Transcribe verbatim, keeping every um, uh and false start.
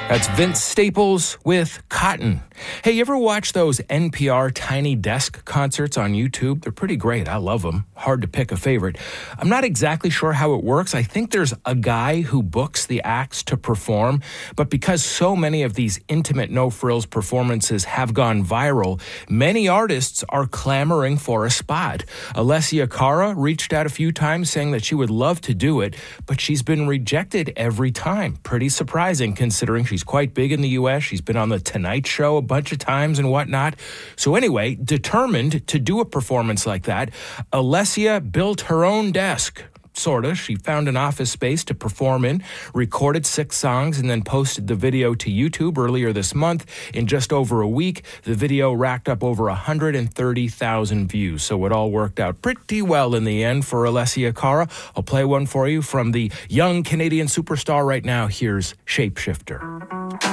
That's Vince Staples with Cotton. Hey, you ever watch those N P R Tiny Desk concerts on YouTube? They're pretty great. I love them. Hard to pick a favorite. I'm not exactly sure how it works. I think there's a guy who books the acts to perform, but because so many of these intimate no-frills performances have gone viral, many artists are clamoring for a spot. Alessia Cara reached out a few times saying that she would love to do it, but she's been rejected every time. Pretty surprising considering she's quite big in the U S. She's been on The Tonight Show a bunch of times and whatnot. So anyway, determined to do a performance like that, Alessia built her own desk. Sort of. She found an office space to perform in, recorded six songs, and then posted the video to YouTube earlier this month. In just over a week, the video racked up over one hundred thirty thousand views. So it all worked out pretty well in the end for Alessia Cara. I'll play one for you from the young Canadian superstar right now. Here's Shapeshifter.